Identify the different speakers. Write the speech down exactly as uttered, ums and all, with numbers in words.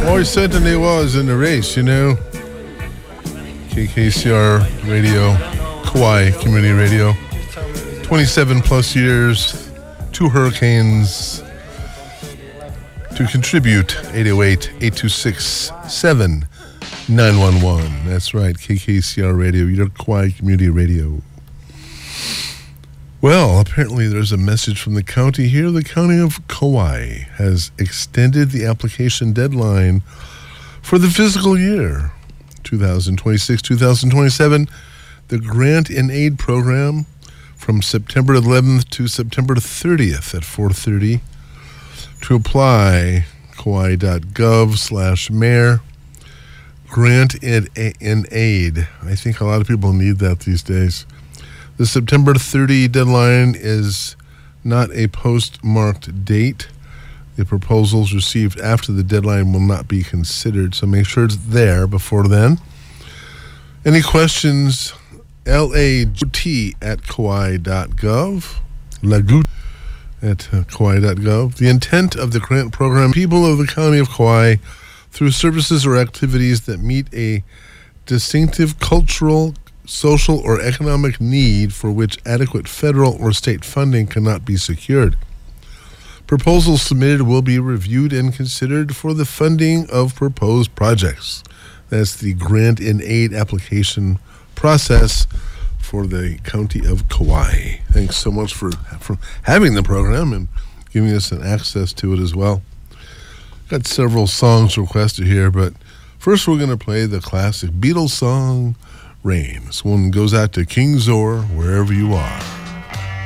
Speaker 1: Oh, he certainly was in the race, you know. K K C R Radio, Kauai Community Radio. twenty-seven plus years, two hurricanes to contribute. eight oh eight, eight two six, seven nine one one. That's right, K K C R Radio, your Kauai Community Radio. Well, apparently there's a message from the county here. The county of Kauai has extended the application deadline for the fiscal year twenty twenty-six to twenty twenty-seven. The Grant and Aid program from September eleventh to September thirtieth at four thirty. To apply, kauai.gov slash mayor. Grant and Aid. I think a lot of people need that these days. The September thirtieth deadline is not a postmarked date. The proposals received after the deadline will not be considered, so make sure it's there before then. Any questions? L A G T at kauai.gov. Lagut at kauai dot gov. The intent of the grant program, people of the county of Kauai, through services or activities that meet a distinctive cultural, social, or economic need for which adequate federal or state funding cannot be secured. Proposals submitted will be reviewed and considered for the funding of proposed projects. That's the Grant and Aid application process for the county of Kauai. Thanks so much for, for having the program and giving us an access to it as well. Got several songs requested here, but first we're going to play the classic Beatles song, Rain. This one goes out to King Zor, wherever you are.